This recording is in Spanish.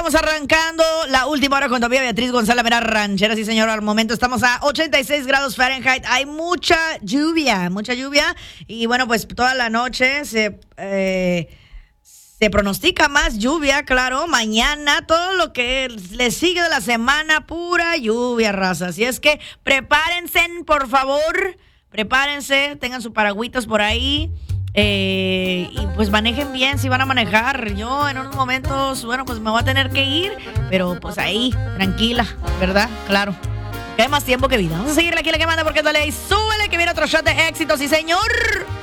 estamos arrancando la última hora con Tobía Beatriz González Mera Ranchera. Sí, señor, al momento estamos a 86 grados Fahrenheit. Hay mucha lluvia. Y bueno, pues toda la noche se pronostica más lluvia, claro. Mañana, todo lo que le sigue de la semana, pura lluvia, raza. Así es que prepárense, por favor. Prepárense, tengan sus paragüitas por ahí. Y pues manejen bien si van a manejar. Yo en unos momentos, bueno, pues me voy a tener que ir, pero pues ahí, tranquila, ¿verdad? Claro, que hay más tiempo que vida. Vamos a seguirle aquí la que manda porque dale y súbele que viene otro shot de éxito, sí señor.